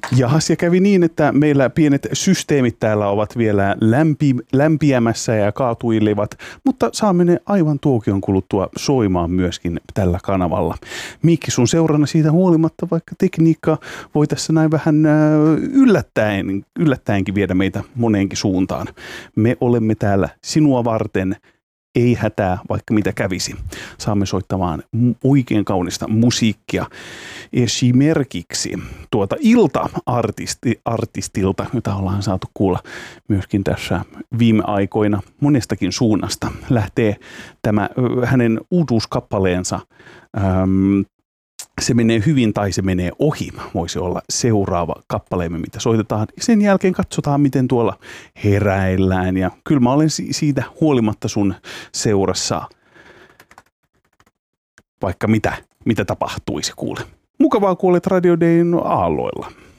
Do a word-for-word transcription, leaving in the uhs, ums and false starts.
Jahas, ja kävi niin, että meillä pienet systeemit täällä ovat vielä lämpi, lämpiämässä ja kaatuilevat, mutta saamme ne aivan tuokion kuluttua soimaan myöskin tällä kanavalla. Mikki, sun seurana siitä huolimatta, vaikka tekniikka voi tässä näin vähän yllättäen, yllättäenkin viedä meitä moneenkin suuntaan. Me olemme täällä sinua varten. Ei hätää, vaikka mitä kävisi. Saamme soittamaan oikein kaunista musiikkia. Esimerkiksi tuota Ilta-artistilta, jota ollaan saatu kuulla myöskin tässä viime aikoina monestakin suunnasta, lähtee tämä hänen uutuuskappaleensa. Ähm, Se menee hyvin tai se menee ohi, voisi olla seuraava kappaleemme, mitä soitetaan. Sen jälkeen katsotaan, miten tuolla heräillään. Ja kyllä mä olen siitä huolimatta sun seurassa, vaikka mitä, mitä tapahtuisi, kuule. Mukavaa, kuulet Radio Dayn aalloilla.